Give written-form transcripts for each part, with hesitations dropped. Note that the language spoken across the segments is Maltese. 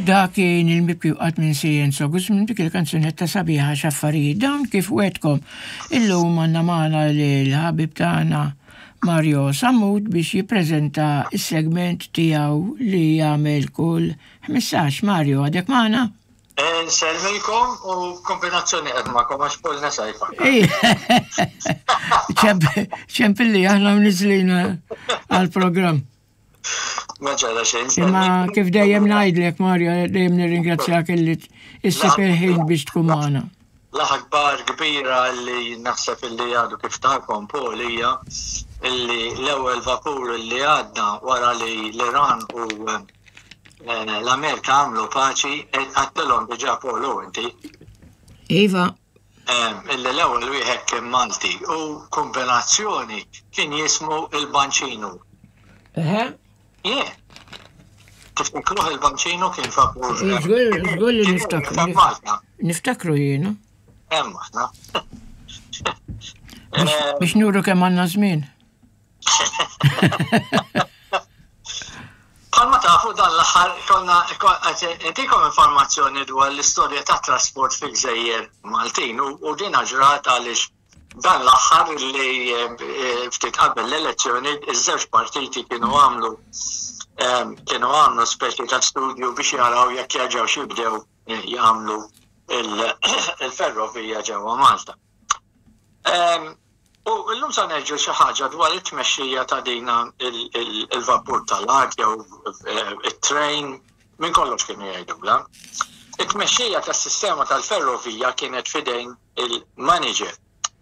da kien il-mibki waqt minn Sien Sogus minn dik il-kanzunetta sabiħa xaffarijiet dawn kif wetkom illum għandna magħna l-ħabib tagħna Mario Samud biex jippreżenta s-segment tiegħu li jagħmel kull 15. Mario għadek magħna? Nselmilkom u kombinazzjoni qed magħkom għax polna sajfa. ċempilli aħna mniżlina għall-programm. Maġġala xejn. Imma kif dejjem ngħidlek Mario, dejjem nirringrazzjak illi issib il-ħin biex tkun magħna. L-aħbar kbira li naħseb illi għadu kif tagħkom Paul hija illi l-ewwel vapur illi għadna wara li l-Iran u l-Amerika għamlu paċi għattilhom diġà Paul inti. Iva. Illi l-ewwel wieħed kien Malti u kombinazzjoni kien jismu il-Bancino. Kif inkluħ il-Bancino kien vapur. Żgur li niftakru. Niftakru jiena. Emma, biex nuru kemm għandna żmien. Bħalma tafu dan l-aħħar konna intikom informazzjoni dwar l-istorja ta' trasport fil-Gżejjer Maltin u din ġrat għaliex dan l-aħħar li ftit qabel l-elezzjoni iż-żewġ partiti kienu għamlu speċi ta' studju biex jaraw jekk jaġgħu xibdew jagħmlu il-ferrovija ġewwa Malta. U llum sa nerġgħu xi ħaġa dwar it-tmexxija ta' dina il-vapur tal-art jew it-train minn kollox kienu jgħidula. It-tmexxija tas-sistema tal-ferrovija kienet fidejn il-manager.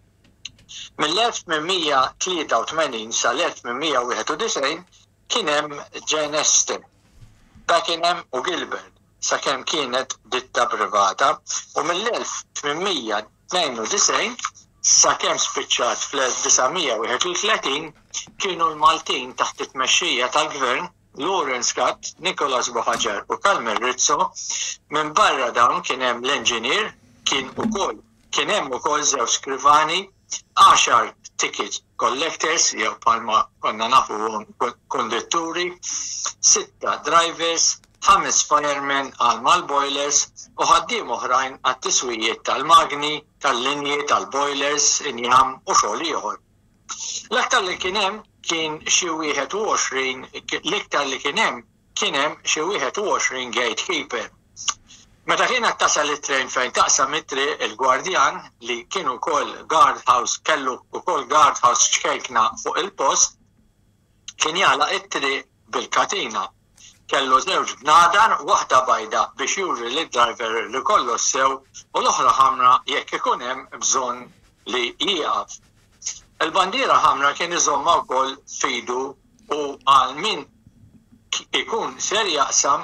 Mill-1883 sal-1891 kien hemm Jane Austen, Pakenham u Gilbert sakemm kienet ditta privata u mill-1892 sakemm spiċċat fl-1931 kienu l-Maltin taħt it-tmexxija tal-Gvern Lawrence Scott, Nicholas Bohaġar u Kalmer Rizzo. Minn barra dawn kien hemm l-engineer, kien hemm ukoll żewġ skrivani, 10 ticket collectors jew palma konna nafuhom kondutturi, 6 drivers, 5 firemen għal mal-boilers u ħaddiem oħrajn għat-tiswijiet tal-magni, tal-linji, tal-boilers, injam u xogħol ieħor. L-aktar li kien hemm kien xi 21 l-iktar li kien hemm xi 21 gatekeeper. Meta kien attasal it-tren fejn taqsam it-triq il-gwardjan li kienu wkoll guardhouse kellu wkoll guardhouse ċkejkna fuq il-post kien jagħlaq it-triq bil-katina. Kellu żewġ bnadar, waħda bajda biex juri lid-driver li kollu sew u l-oħra ħamra jekk ikun hemm bżonn li jieqaf. Il-bandiera ħamra kien iżomma wkoll fidu u għal min ikun ser jaqsam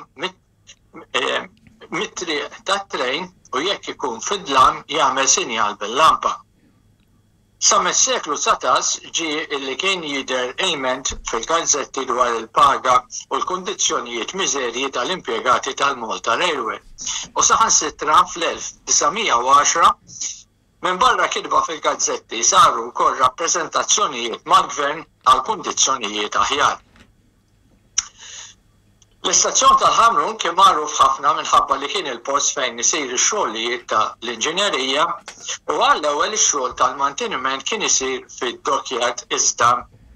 mit-triq tat-trejn u jekk ikun fid-dlam jagħmel sinjal bil-lampa. Sa mis-seklu 19 ġie li kien jidher ilment fil-gazzetti dwar il-paga u l-kundizzjonijiet miżerji tal-impjegati tal-Malta Railway. U saħansitra fl-1910 minn barra kitba fil-gazzetti saru wkoll rappreżentazzjonijiet mal-gvern għal kundizzjonijiet aħjar. L-istazzjon tal-Ħamrun kien magħruf ħafna minħabba li kien il-post fejn isir ix-xogħlijiet tal-inġinerija u għall-ewwel ix-xogħol tal-manteniment kien isir fid-dokyard iżda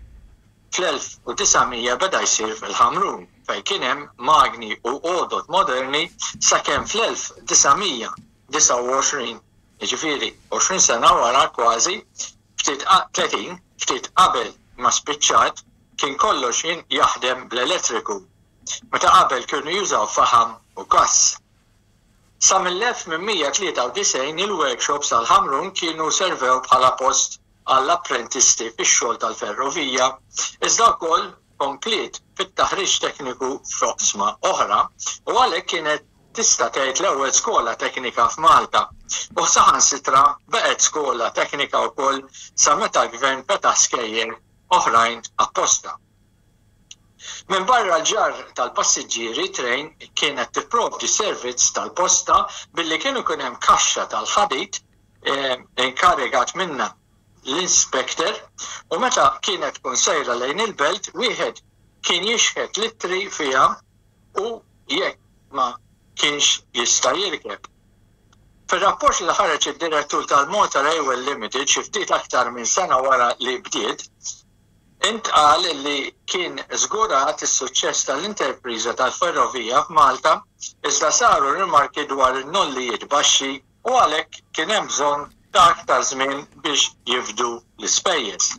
fl-1900 beda jsir fil-Ħamrun fejn kien hemm magni u għodod moderni sakemm fl-1929, jiġifieri 20 sena wara kważi, ftit qabel ma spiċċat kien kollox jaħdem bl-elettriku. Meta qabel kienu jużaw faħam u gass. Sa mill-1893 il-workshops tal-Ħamrun kienu servew bħala post għall-apprentisti fix-xogħol tal-ferrovija, iżda wkoll komplet fit-taħriġ tekniku f'oqsma oħra u għalhekk kienet tista' tgħid l-ewwel skola teknika f'Malta u saħansitra baqgħet skola teknika wkoll sa meta l-Gvern peta' skejjer oħrajn apposta. Minn barra l-ġar tal-passiġġieri train kienet tipprovdi servizz tal-posta billi kienu kien hemm kaxxa tal-ħadid inkarigat minna l-inspektor u meta kienet tkun sejra lejn il-belt wieħed kien jixħet littri fiha u jekk ma kienx jista' jirkeb. Fir-rapport li ħareġ id-direttur tal-Malta Railway Limited xi ftit aktar minn sena wara li bdiet, intqal li kien żgurat is-suċċess tal-interpriża tal-ferrovija f'Malta iżda saru rimarki dwar in-nollijiet baxxi u għalhekk kien hemm bżonn ta' aktar żmien biex jifdu l-ispejjeż.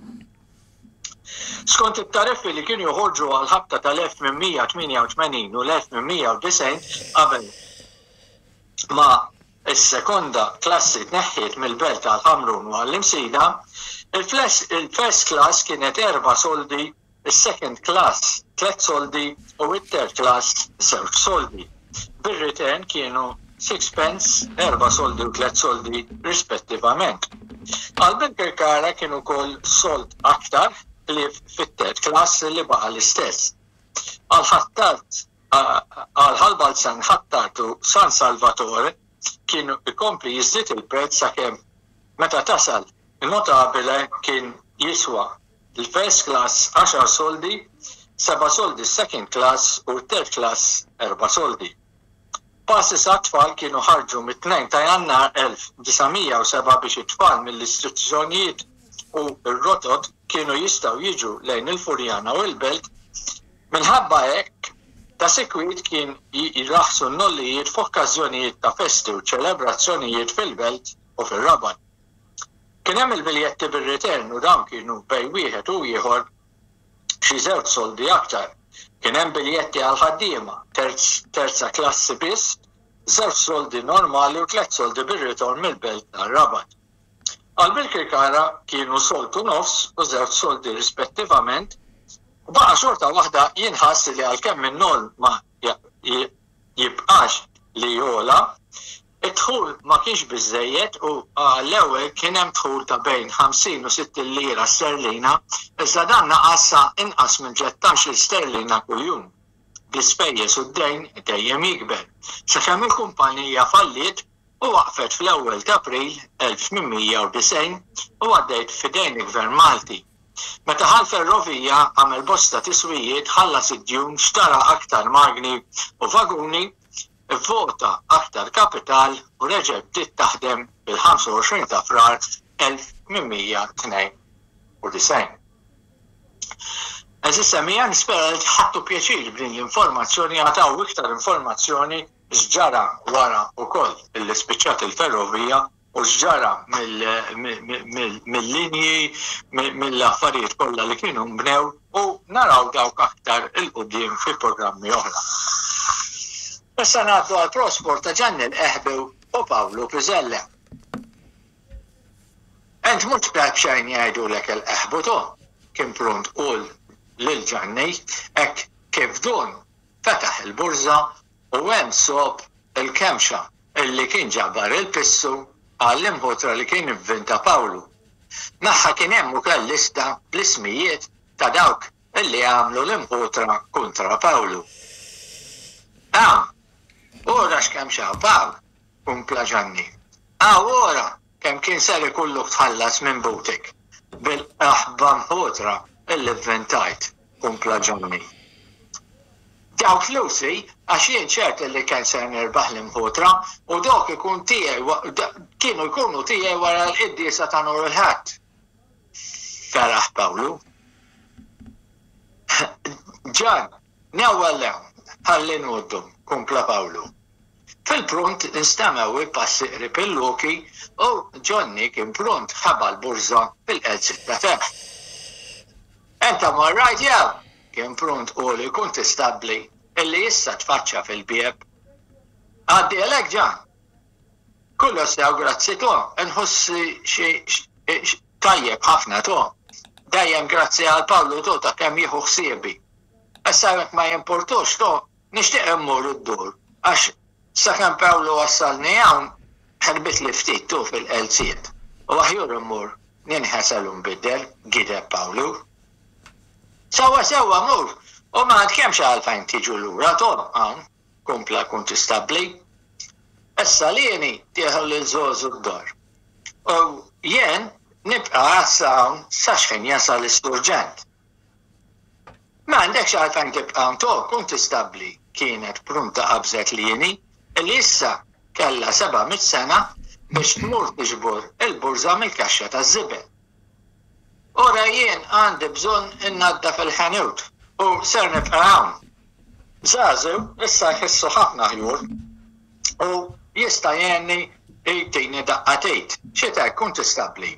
Skont it-tariffi li kienu joħorġu għal ħabta tal-1888 u l-1890 qabel ma is-sekonda klassi tneħħiet mill-belt tal-Ħamrun u għall-Imsida, il-first class kienet 4 soldi, il-second class 3 soldi u il-third class 2 soldi. Bir-return kienu 6 pence, 4 soldi u 3 soldi rispettivament. Għal-Birkirkara kienu kol sold aktar li fit-third class li baqa l-istess. Għal-Ħalbalzan ħattartu San Salvatore kienu ikompli jiżdied il-prezz sakemm meta tasal il-notabile kien jiswa il-first class 10 soldi, 7 soldi second class u third class 4 soldi. Passes għat-tfal kienu ħarġu mit-2 ta' Jannar 1907 biex it-tfal mill-istituzzjonijiet u r-rotot kienu jistgħu jiġu lejn il-Furjana u l-Belt, minħabba hekk ta' sekwit kien jiraħsu n-nollijiet f'okkażjonijiet ta' festi u ċelebrazzjonijiet fil-Belt u fil-Raban. Kien hemm il-biljetti bir-return u dawn kienu bej wieħed u ieħor xi 2 soldi aktar. Kien hemm biljetti għal ħaddiema terza klassi biss, 2 soldi normali u 3 soldi bir-return mill-Belt tar-Raban. Għal Birkirkara kienu soltu nofs u 2 soldi rispettivament, u baqa' xorta waħda jinħass li għalkemm in-nol ma jibqax li jola, id-dħul ma kienx biżżejjed u l-ewwel kien hemm dħul ta' bejn 50 u 60 lira sterlina, iżda dan naqassa inqas minn 13 sterlina kuljum. Bl-ispejjeż u d-dejn dejjem jikber. Sakemm il-kumpanija falliet u waqfet fl-ewwel ta' April 1890 u għaddejt f'idejn il-Gvern Malti. Meta ħall-ferrovija għamel bosta tiswijiet ħallas id-djun, xtara aktar magni u vaguni, vota aktar kapital u reġa' bdiet taħdem bil-25 ta' Frar 1892. Eżissemmija nispera li ħadtu pjaċir b'din l-informazzjoni għataw iktar informazzjoni x'ġara wara wkoll illi spiċċat il-ferrovija u x'ġara mill-linji mill-affarijiet kollha li kienu mbnew u naraw dawk aktar il-qudiem fi programmi oħra. Issa ngħaddu għal prosport ta' Gianni l-Eħbew u Pawlu Piżella. Ent mhux b'xejn jgħidulek il-Eħbu to kien prunt qul lil Gianni hekk kif dun fetaħ il-burża u hemm sob il-kemxa illi kien ġabbar il-pissu għall-imħotra li kien inventa Pawlu. Naħħa kien hemm ukoll lista bl-ismijiet ta' dawk illi għamlu l-imħotra kontra Pawlu. Ora x'kemm xabaw, kumpla Gianni. Ora kemm kien sar ikollok tħallas minn butik bil-aħba mħotra illi inventajt, kumpla Gianni. Dawk flusi għax jien ċert li kien se nirbaħ l-imħotra u dawk ikun tiegħi kienu jkunu tiegħi wara l-qiddiesa ta' Nur il-Ħadd. Feraħ Pawlu. Ġan, newwel ħalli noddu, kumpla Pawlu. Fil-prunt instamew il-passi qrib il-loki u Gianni kien prunt ħaba l-burża fil-qelsit ta' teħ. Enta marrajt jew kien prunt qoli kun tistabli illi issa tfaċċa fil-bieb. Għaddi għalek Ġan. Kullu sew grazzi to, nħossi xi tajjeb ħafna to. Dejjem grazzi għal Pawlu to ta' kemm jieħu ħsiebi. Issa jekk ma jimpurtux to, nixtieq immur id-dur għax sakemm Pawlu wassalni hawn ħarbit li ftit tu fil-qelsiet. U aħjur immur ninħasel u nbiddel gideb Pawlu. Sewwa mur, u ma għandkemx għalfejn tiġu lura tom hawn, kumpla kun tistabli. Issa lieni tieħu lil żgħożu d-dar. U jien nibqa' għassa hawn sa xejn jasal l-isturġent. Ma għandekx għalfejn tibqa' hawn to kun tistabli kienet prunta qabżet lieni li issa kellha 700 sena biex tmur tiġbor il-burża mill-kaxxa taż-żibel. Ora jien għandi bżonn innadda fil-ħanut u ser nibqa' hawn. Żagħżu issa jħissu ħafna ħjur u jista' jgħinni jgħidini daqqatejt. Xita jkun tistabli.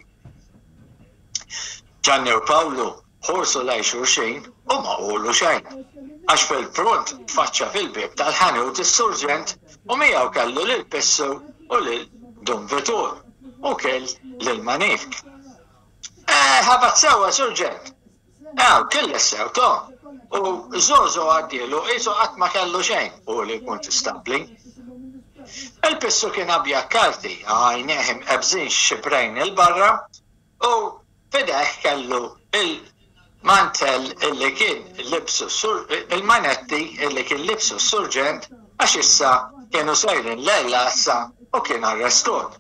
Gianni u Pawlu ħorsu lej xulxin u ma qulu xejn. Għax fil-front tfaċċa fil-bib tal-ħanut is-surġent u miegħu kellu lil Pissu u lil Dun Vitur u kell lil Manifk. Ħabat sewa surġent. Kelli sew Tom. U Zozo għaddielu qisu qatt ma kellu xejn u li jkun tistabli. Il-Pissu kien abjad karti, għajneħim ebżin xibrejn il-barra u fideħ kellu il-mantel illi kien libsu il-manetti illi kien libsu surġent għax issa kienu sejrin lejla issa u kien arrestut.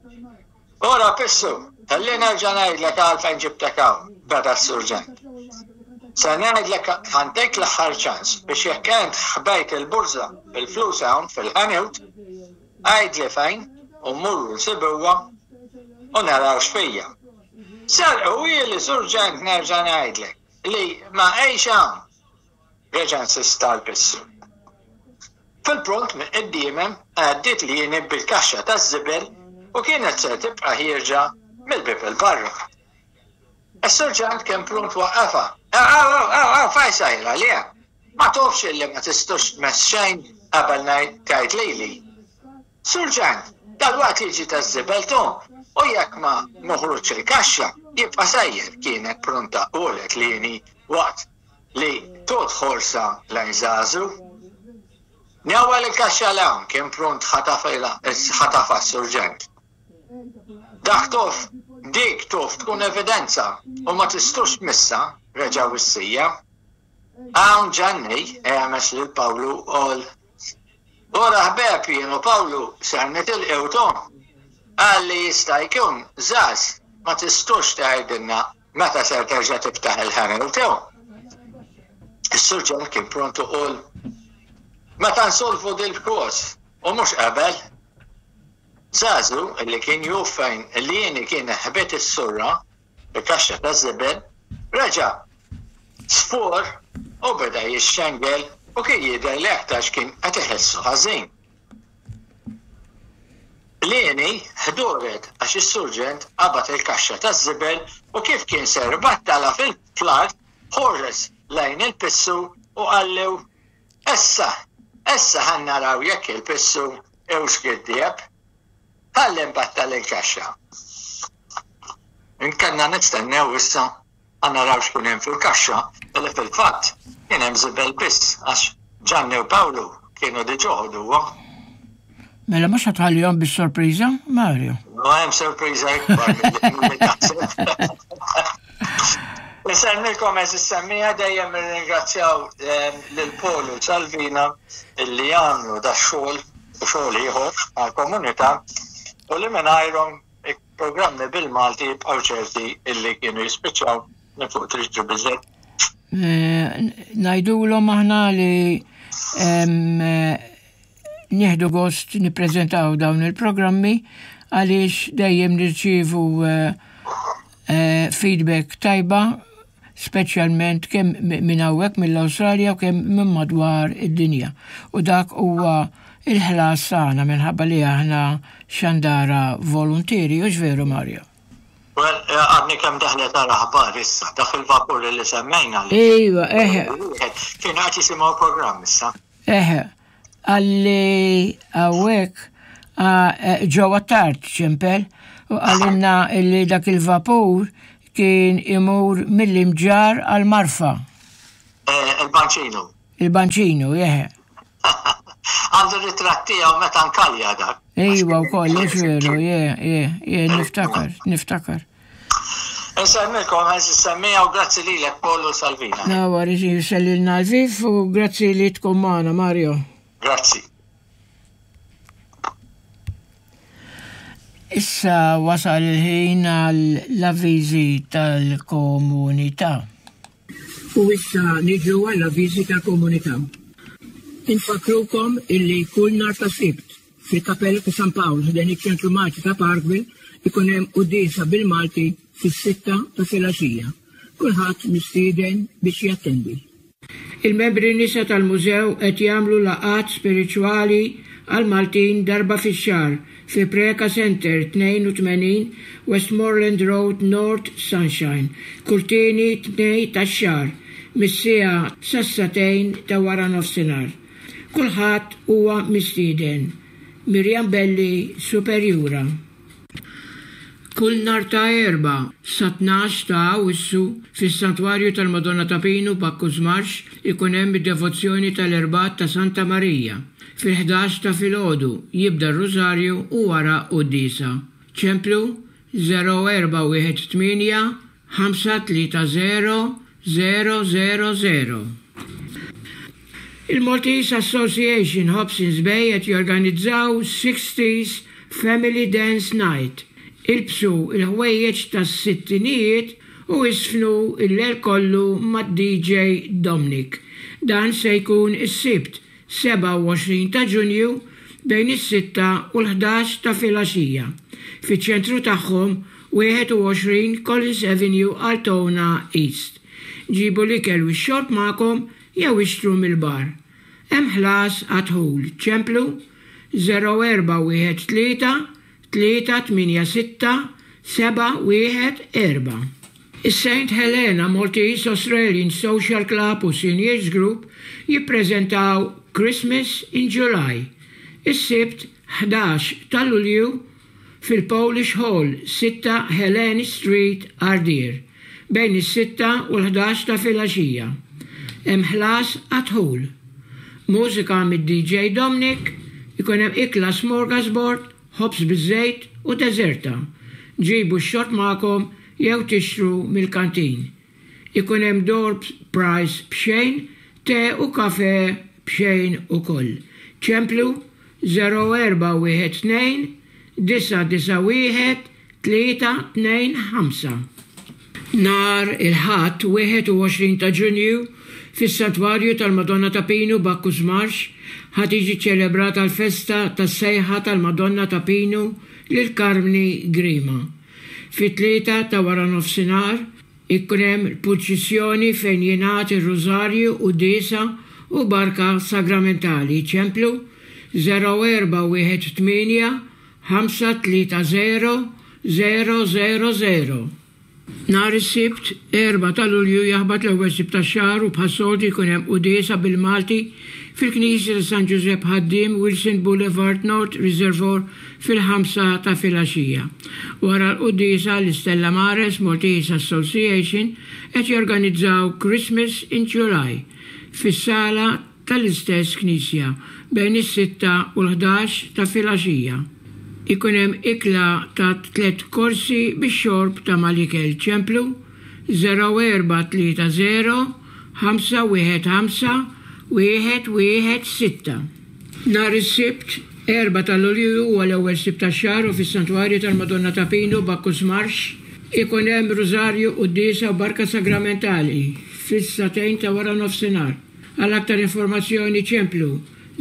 Ora Pissu, għalli nerġa' ngħidlek għalfejn ġibtek hawn, beda s-surġent. Se ngħidlek għandek l-aħħar ċans biex jekk int ħbejt il-burża bil-flus hawn fil-ħanut, għajdli fejn u mmurru nsibuha u naraw x'fija. Sarqu li surġent nerġa' ngħidlek li ma għejx hawn reġa' nsista l-Pissu. Fil-pront minn qeddiemem għaddiet li jien bil-kaxxa taż-żibel u kienet se tibqa' ħierġa mill-bib il-barra. Is-surġent kien pront waqqafha. Faj sajra li ma tofx li ma tistux tmess xejn qabel tgħid lili. Surġent, dal-waqt jiġi taż-żibel Tom u jekk ma noħroġ il-kaxxa jibqa' sejjer kienet pronta qolet lieni waqt li tot ħorsa lejn Żagħżu. Njawwel il-kaxxa l-hawn kien pront ħatafa s-surġent. Dik tof tkun evidenza u ma tistux missa reġgħu issija. Hawn Gianni għames lil Pawlu qol. Ora ħbeb jien u Pawlu ser nitilqew Tom. Għalli jista' jkun żgħaż ma tistux tgħidilna meta ser terġa' tiftaħ il-ħanut tew. Is-surġent kien prontu qol meta nsolvu dil-kos u mhux qabel. Żagħżu li kien juf fejn li jieni kien ħbet is-surra bil-kaxxa taż-żibel reġa' sfor u beda jixxengel u kien jidher li aktarx kien qed iħessu ħażin. Lieni ħduret għax is-surġent qabad il-kaxxa taż-żibel u kif kien ser battala fil-flart ħores lejn il-Pissu u qallew issa ħannaraw jekk il-Pissu hewx giddieb ħalli nbattal il-kaxxa. Inkanna nistennew issa ħannaraw x'kun hemm fil-kaxxa illi fil-fatt kien hemm żibel biss għax Gianni u Pawlu kienu diġà ħoduha. Mela mhux ħatħallihom bis-sorpriża, Mario? No hemm sorpriża ikbar milli taħseb. Nisemmilkom semmija dejjem nirringrazzjaw lil Polu Salvina illi għamlu da xogħol u xogħol ieħor għall-komunità u li mingħajrhom programmi bil-Malti jibqgħu ċerti illi kienu jispiċċaw minn fuq triġġu biżgħet. Ngħidulhom aħna li nieħdu gost nippreżentaw dawn il-programmi għaliex dejjem nirċievu feedback tajba, speċjalment kemm minn hawnhekk mill-Awstralja u kemm minn madwar id-dinja. U dak huwa il-ħlas tagħna minħabba li aħna xandara volontieri, u veru Mario? Well, għadni kemm daħlet ara ħabar issa, dak il-vapur li semmejna li. Ejwa, Kienu qed jisimgħu programm issa. Għalli hawnhekk ġewwa tard ċempel u għalilna li dak il-vapur kien imur mill-imġar għal-Marfa. Il-Banċinu. Il-Banċinu, Għandu ritrattija u meta nkalja dak. Ejwa wkoll veru, niftakar. Nsemmilkom semmija u grazzi lilek Polu Salvina. Nawar jisellilna l-vif u grazzi li tkun magħna, Mario. Grazzi. Issa wasal il-ħin għall-avviżi tal-komunità. U issa niġu għall-avviżi tal-komunità. Infakrukom illi kull nhar ta' Sibt fil-Kappella ta' San Paolo ħdan iċ-Ċentru Malti ta' Parkville ikun hemm qudiesa bil-Malti fis-6 ta' filgħaxija. Kulħadd mistieden biex jattendi. Il-membri nisa tal-mużew qed jagħmlu laqgħat spiriċwali għal Maltin darba fix-xahar fi Preka Center 82 Westmoreland Road North Sunshine, kull tieni tnejn tax-xahar mis-siegħa sas-satejn ta' wara nofsinhar. Kulħadd huwa mistieden. Mirjam Belli, Superjura. Kull nhar ta' Erba' sa 12 ta' Awwissu fis-Santwarju tal-Madonna ta' Pinu b'Akkuż Marx ikun hemm id-devozzjoni tal-Erbat ta' Santa Marija. Fil-11 ta' filgħodu jibda r-Rużarju u wara qudiesa. Ċemplu 0418 530 000. Il-Maltese Association Hobsons Bay qed jorganizzaw 60s Family Dance Night. Ilbsu il-ħwejjeġ tas-sittinijiet u isfnu il-lejl kollu mad-DJ Dominic. Dan se jkun is-Sibt 27 ta' Ġunju bejn is-6 u l-11 ta' filgħaxija. Fiċ-ċentru tagħhom 21 Collins Avenue, Altona East. Ġibu l-ikel u x-xorb magħkom jew ixtru mill-bar. Hemm ħlas għadħul. Ċemplu 0413 386 714. Is-St. Helena Maltese Australian Social Club u Seniors Group jippreżentaw Christmas in July. Is-Sibt 11 ta' Lulju fil-Polish Hall 6 Helena Street, Ardeer, bejn is-6 u l-11 ta' filgħaxija. Hemm ħlas għadħul. Mużika mid-DJ Dominic, ikun hemm ikla smorgasbord, ħobs biż-żejt u deżerta. Ġibu x-xorb magħkom jew tixtru mill-kantin. Ikun hemm door prize b'xejn, te u kafe b'xejn ukoll. Ċemplu 0412 991 325. Nar il-ħadd 21 ta' Ġunju fis-Santwarju tal-Madonna ta' Pinu b'Akkuż Marx ħad tiġi ċelebrata l-festa tas-sejħa tal-Madonna ta' Pinu lil Karmni Grima. Fit-3 ta' wara nofsinhar ikun hemm il-purċissjoni fejn jingħad ir-Rużarju u Diesa u barka sagramentali. Ċemplu 0418 530 000. Nar is-Sibt 4 ta' Lulju jaħbad l-ewwel sibt tax-xahar u bħas-soltu jkun hemm qudiesa bil-Malti fil-Knisja ta' San Giuseppe Ħaddiem, Wilson Boulevard North Reservoir fil-5 ta' filgħaxija. Wara l-qudiesa l-Stella Maris Maltese Association qed jorganizzaw Christmas in July fis-sala tal-istess Knisja bejn is-6 u l-11 ta' filgħaxija. Ikun hemm ikla ta' 3 korsi bix-xorb ta' mal-ikel. Ċemplu 0430 515 116. Nar is-Sibt 4 ta' Lulju huwa l-ewwel sibt tax-xahar u fis-Santwarju tal-Madonna ta' Pinu b'Akkuż Marx ikun hemm Rużarju u Diesa u barka sagramentali fis-satejn ta' wara nofsinhar. Għal aktar informazzjoni ċemplu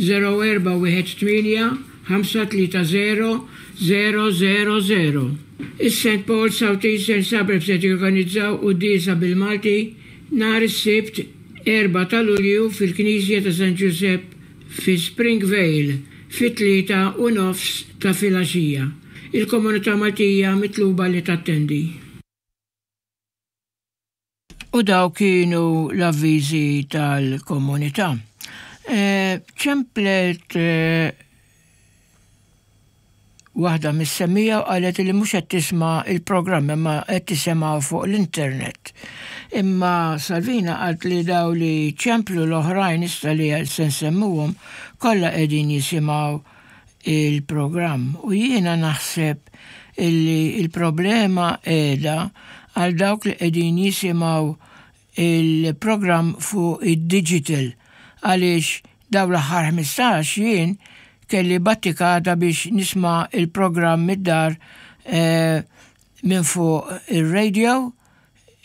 0418 530 000. Is-St. Paul South Eastern Suburbs qed jorganizzaw qudiesa bil-Malti nhar is-Sibt 4 ta' Lulju fil-Knisja ta' San Giuseppe fi Springvale fit-3 u nofs ta' filgħaxija. Il-komunità Maltija mitluba li tattendi. U daw kienu l-avviżi tal-komunità. ċemplet waħda mis-semmija qalet li mhux qed tisma' il-programm imma qed tisimgħu fuq l-internet. Imma Salvina qalt li daw li ċemplu l-oħrajn issa li se nsemmuhom kollha qegħdin jisimgħu il-programm u jiena naħseb illi il-problema qiegħda għal dawk li qegħdin jisimgħu il-programm fuq id-digital għaliex daw l-aħħar 15 jien kelli battikata biex nisma' il-programm mid-dar minn fuq il-radio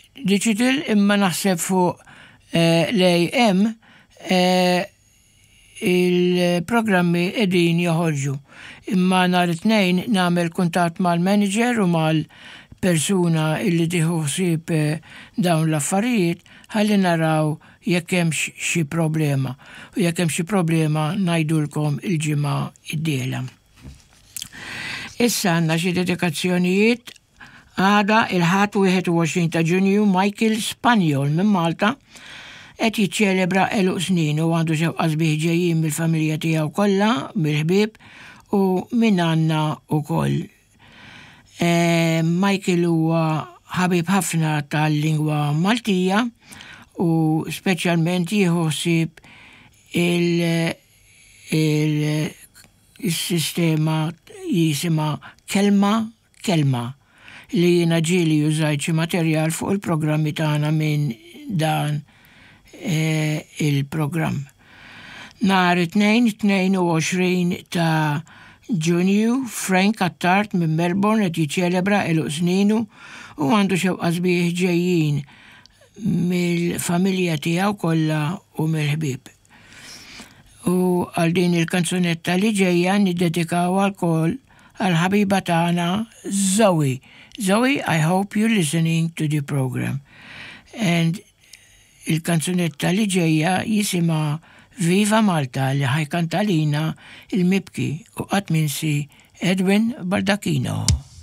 digital imma naħseb fuq l-AM il-programmi edin joħorġu. Imma nhar it-tnejn nagħmel kuntatt mal-manager u mal-persuna illi tieħu ħsieb dawn l-affarijiet ħalli naraw jekk hemm xi problema. U jekk hemm xi problema ngħidulkom il-ġimgħa id-diela. Issa għandna xi dedikazzjonijiet. Għada il-ħadd 21 ta' Ġunju Michael Spanjol minn Malta qed jiċċelebra eluq snin u għandu xewqa sbieħ ġejjin mill-familja tiegħu kollha, mill-ħbieb u minn Anna wkoll. Michael huwa ħabib ħafna tal-lingwa Maltija u speċjalment jieħu ħsieb il-sistema jisimha kelma li jiena ġieli użajt xi materjal fuq il-programmi tagħna minn dan il-programm. Nhar it-tnejn 22 ta' Ġunju Frank Attard minn Melbourne qed jiċċelebra eluq sninu u għandu xewqa sbieħ ġejjin mill-familja tiegħu kollha u mill-ħbieb. U għal din il-kanzunetta li ġejja niddedikawha wkoll għal ħabiba tagħna Zoe. Zoe, I hope you're listening to the program. And il-kanzunetta li ġejja jisimha Viva Malta li ħajkantalina il-mibki u qatt minsi Edwin Baldacchino.